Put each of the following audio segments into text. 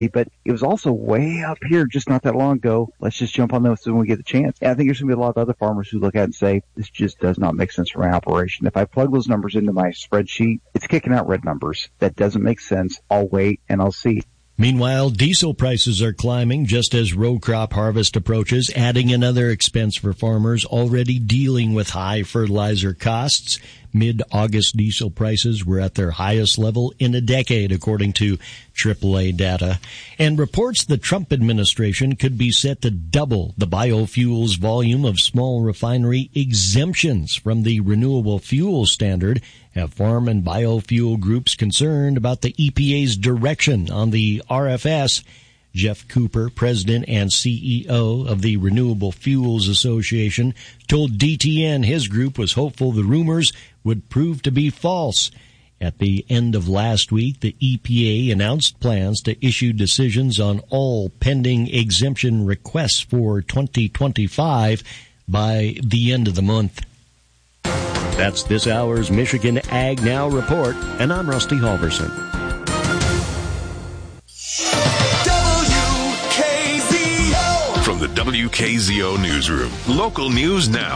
but it was also way up here just not that long ago. Let's just jump on those when we get the chance. And I think there's going to be a lot of other farmers who look at it and say, this just does not make sense for my operation. If I plug those numbers into my spreadsheet, it's kicking out red numbers. That doesn't make sense. I'll wait and I'll see. Meanwhile, diesel prices are climbing just as row crop harvest approaches, adding another expense for farmers already dealing with high fertilizer costs. Mid-August diesel prices were at their highest level in a decade, according to AAA data. And reports the Trump administration could be set to double the biofuels volume of small refinery exemptions from the renewable fuel standard have farm and biofuel groups concerned about the EPA's direction on the RFS. Jeff Cooper, president and CEO of the Renewable Fuels Association, told DTN his group was hopeful the rumors would prove to be false. At the end of last week, the EPA announced plans to issue decisions on all pending exemption requests for 2025 by the end of the month. That's this hour's Michigan Ag Now report, and I'm Rusty Halverson. From the WKZO Newsroom, local news now.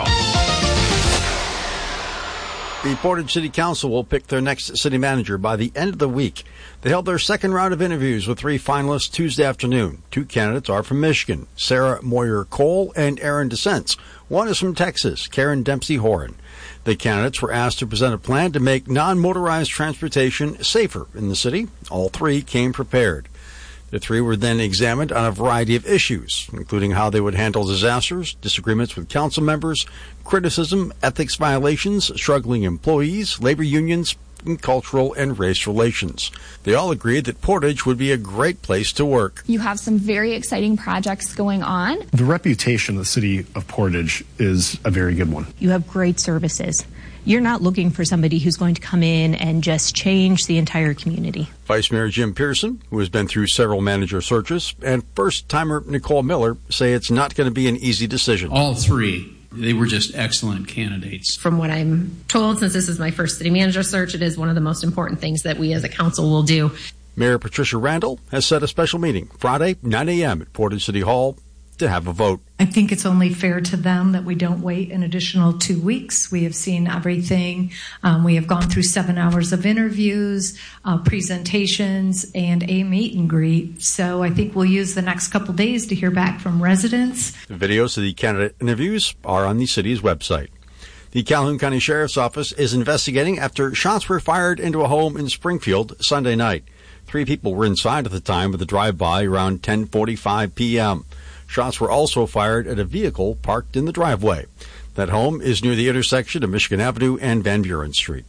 The Portage City Council will pick their next city manager by the end of the week. They held their second round of interviews with 3 finalists Tuesday afternoon. 2 candidates are from Michigan, Sarah Moyer-Cole and Aaron DeSense. One is from Texas, Karen Dempsey-Horan. The candidates were asked to present a plan to make non-motorized transportation safer in the city. All 3 came prepared. The 3 were then examined on a variety of issues, including how they would handle disasters, disagreements with council members, criticism, ethics violations, struggling employees, labor unions, and cultural and race relations. They all agreed that Portage would be a great place to work. You have some very exciting projects going on. The reputation of the city of Portage is a very good one. You have great services. You're not looking for somebody who's going to come in and just change the entire community. Vice Mayor Jim Pearson, who has been through several manager searches, and first-timer Nicole Miller say it's not going to be an easy decision. All 3, they were just excellent candidates. From what I'm told, since this is my first city manager search, it is one of the most important things that we as a council will do. Mayor Patricia Randall has set a special meeting Friday, 9 a.m. at Portage City Hall to have a vote. I think it's only fair to them that we don't wait an additional 2 weeks. We have seen everything. We have gone through 7 hours of interviews, presentations, and a meet and greet. So I think we'll use the next couple days to hear back from residents. The videos of the candidate interviews are on the city's website. The Calhoun County Sheriff's Office is investigating after shots were fired into a home in Springfield Sunday night. 3 people were inside at the time of the drive-by around 10:45 p.m. Shots were also fired at a vehicle parked in the driveway. That home is near the intersection of Michigan Avenue and Van Buren Street.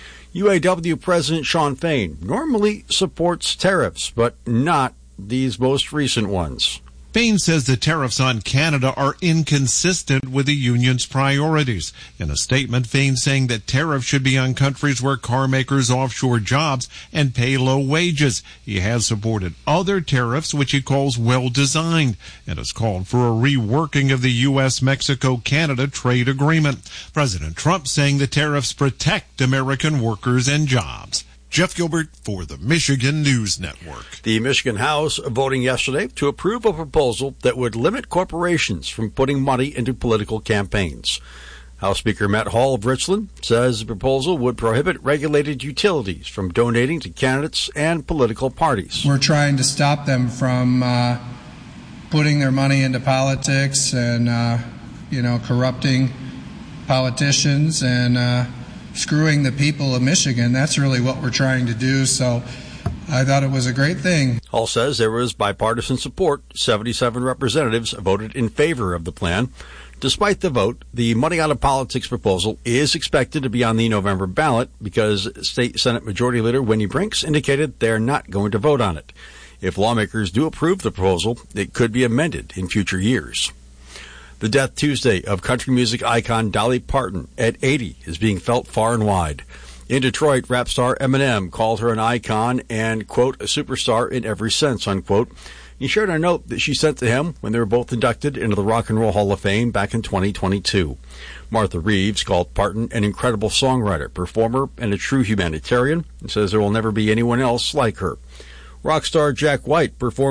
UAW President Shawn Fain normally supports tariffs, but not these most recent ones. Fain says the tariffs on Canada are inconsistent with the union's priorities. In a statement, Fain saying that tariffs should be on countries where car makers offshore jobs and pay low wages. He has supported other tariffs, which he calls well-designed, and has called for a reworking of the U.S.-Mexico-Canada trade agreement. President Trump saying the tariffs protect American workers and jobs. Jeff Gilbert for the Michigan News Network. The Michigan House voting yesterday to approve a proposal that would limit corporations from putting money into political campaigns. House Speaker Matt Hall of Richland says the proposal would prohibit regulated utilities from donating to candidates and political parties. We're trying to stop them from putting their money into politics and, corrupting politicians and screwing the people of Michigan. That's really what we're trying to do, so I thought it was a great thing. Hall says there was bipartisan support. 77 representatives voted in favor of the plan. Despite the vote, the Money Out of Politics proposal is expected to be on the November ballot because State Senate Majority Leader Winnie Brinks indicated they're not going to vote on it. If lawmakers do approve the proposal, it could be amended in future years. The death Tuesday of country music icon Dolly Parton at 80 is being felt far and wide. In Detroit, rap star Eminem called her an icon and, quote, a superstar in every sense, unquote. He shared a note that she sent to him when they were both inducted into the Rock and Roll Hall of Fame back in 2022. Martha Reeves called Parton an incredible songwriter, performer, and a true humanitarian, and says there will never be anyone else like her. Rock star Jack White performed